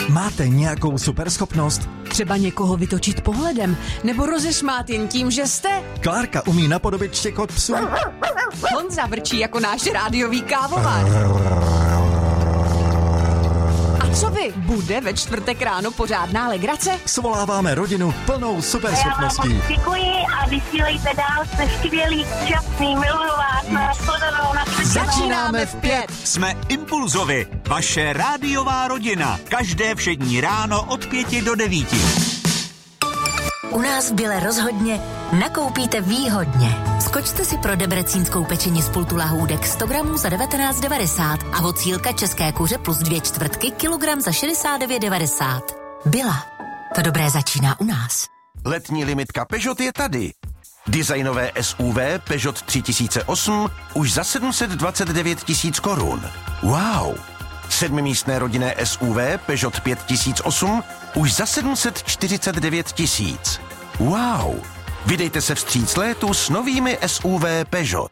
Máte nějakou superschopnost? Třeba někoho vytočit pohledem, nebo rozesmát jen tím, že jste. Klárka umí napodobit štěkot psu. Honza vrčí jako náš rádiový kávovár. A co vy? Bude ve čtvrtek ráno pořádná legrace? Svoláváme rodinu plnou superschopností. Já vám děkuji a vysílejte dál, jste skvělý, šťastný, miluju vás, nashledanou, na Začínáme v 5. Jsme Impulzovi, vaše rádiová rodina. Každé všední ráno od 5 do 9. U nás v Bile rozhodně nakoupíte výhodně. Skočte si pro debrecínskou pečení z pultu lahůdek 100 gramů za 19,90 a vocílka české kuře plus 2/4 kilogram za 69,90. Byla. To dobré začíná u nás. Letní limitka Peugeot je tady. Designové SUV Peugeot 3008 už za 729 000 korun. Wow! 7místné rodinné SUV Peugeot 5008 už za 749 000. Wow! Vydejte se vstříc létu s novými SUV Peugeot.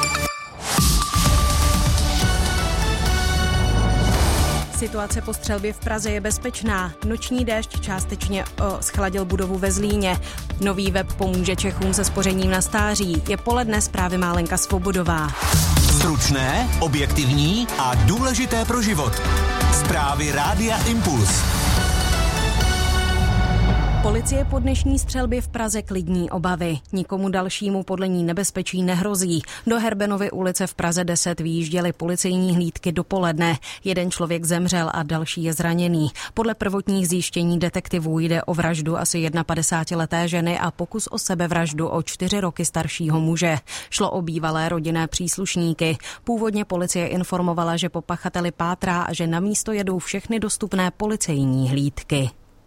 Situace po střelbě v Praze je bezpečná. Noční déšť částečně schladil budovu ve Zlíně. Nový web pomůže Čechům se spořením na stáří. Je poledne, zprávy má Lenka Svobodová. Stručné, objektivní a důležité pro život. Zprávy Rádia Impuls. Policie po dnešní střelbě v Praze klidní obavy. Nikomu dalšímu podle ní nebezpečí nehrozí. Do Herbenovy ulice v Praze 10 vyjížděly policejní hlídky dopoledne. Jeden člověk zemřel a další je zraněný. Podle prvotních zjištění detektivů jde o vraždu asi 51leté ženy a pokus o sebevraždu o 4 roky staršího muže. Šlo o bývalé rodinné příslušníky. Původně policie informovala, že po pachateli pátrá a že na místo jedou všechny dostupné policejní hlídky.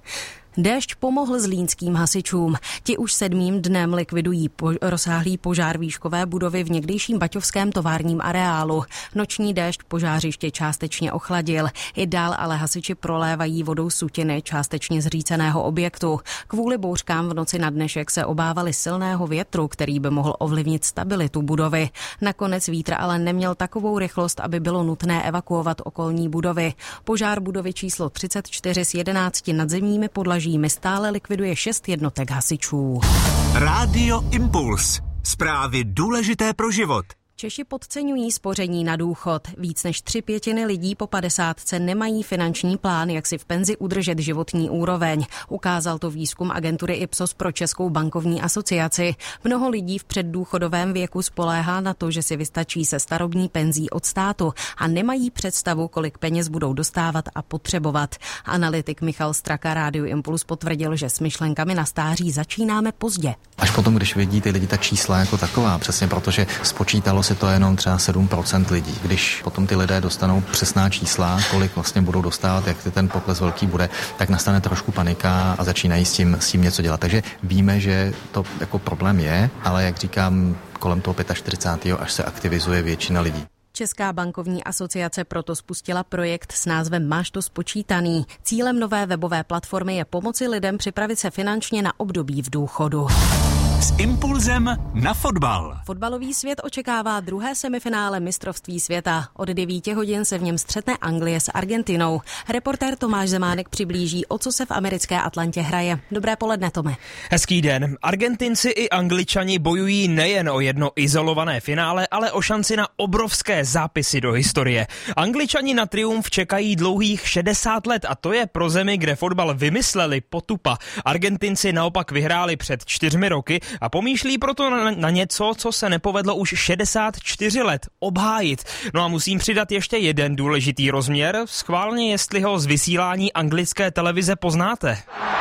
Déšť pomohl zlínským hasičům. Ti už 7. dnem likvidují rozsáhlý požár výškové budovy v někdejším baťovském továrním areálu. Noční déšť požářiště částečně ochladil. I dál ale hasiči prolévají vodou sutiny částečně zříceného objektu. Kvůli bouřkám v noci na dnešek se obávali silného větru, který by mohl ovlivnit stabilitu budovy. Nakonec vítr ale neměl takovou rychlost, aby bylo nutné evakuovat okolní budovy. Požár budovy číslo 34 s 11 nadzemními podlažími stále likviduje 6 jednotek hasičů. Rádio Impuls. Zprávy důležité pro život. Češi podceňují spoření na důchod. Víc než 3/5 lidí po 50 nemají finanční plán, jak si v penzi udržet životní úroveň. Ukázal to výzkum agentury Ipsos pro Českou bankovní asociaci. Mnoho lidí v předdůchodovém věku spoléhá na to, že si vystačí se starobní penzí od státu a nemají představu, kolik peněz budou dostávat a potřebovat. Analytik Michal Straka Rádiu Impuls potvrdil, že s myšlenkami na stáří začínáme pozdě. Až potom, když vidí ty lidi ta čísla jako taková, přesně protože spočítalo si to jenom třeba 7% lidí. Když potom ty lidé dostanou přesná čísla, kolik vlastně budou dostávat, jak ten pokles velký bude, tak nastane trošku panika a začínají s tím něco dělat. Takže víme, že to jako problém je, ale jak říkám, kolem toho 45. až se aktivizuje většina lidí. Česká bankovní asociace proto spustila projekt s názvem Máš to spočítaný. Cílem nové webové platformy je pomoci lidem připravit se finančně na období v důchodu. S Impulzem na fotbal. Fotbalový svět očekává druhé semifinále mistrovství světa. Od 9 hodin se v něm střetne Anglie s Argentinou. Reportér Tomáš Zemánek přiblíží, o co se v americké Atlantě hraje. Dobré poledne, Tome. Hezký den. Argentinci i Angličani bojují nejen o jedno izolované finále, ale o šanci na obrovské zápisy do historie. Angličani na triumf čekají dlouhých 60 let a to je pro zemi, kde fotbal vymysleli, potupa. Argentinci naopak vyhráli před 4 roky a pomýšlí proto na něco, co se nepovedlo už 64 let obhájit. No a musím přidat ještě jeden důležitý rozměr, schválně jestli ho z vysílání anglické televize poznáte.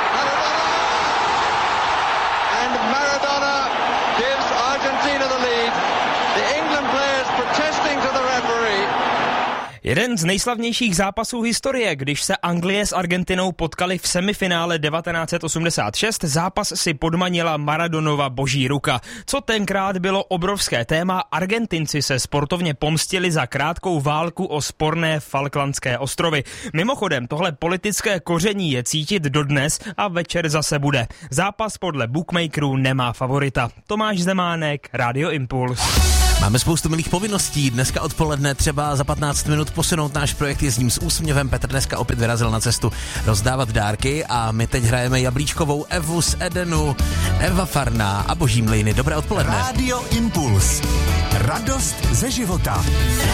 And Maradona gives Argentina the lead. The England players protesting to the referee. Jeden z nejslavnějších zápasů historie, když se Anglie s Argentinou potkali v semifinále 1986, zápas si podmanila Maradonova boží ruka. Co tenkrát bylo obrovské téma, Argentinci se sportovně pomstili za krátkou válku o sporné Falklandské ostrovy. Mimochodem, tohle politické koření je cítit dodnes a večer zase bude. Zápas podle bookmakerů nemá favorita. Tomáš Zemánek, Rádio Impuls. Máme spoustu milých povinností. Dneska odpoledne třeba za 15 minut posunout náš projekt Jezdím s úsměvem. Petr dneska opět vyrazil na cestu rozdávat dárky a my teď hrajeme jablíčkovou Evu z Edenu, Eva Farná a Boží mlýny. Dobré odpoledne. Rádio Impuls. Radost ze života.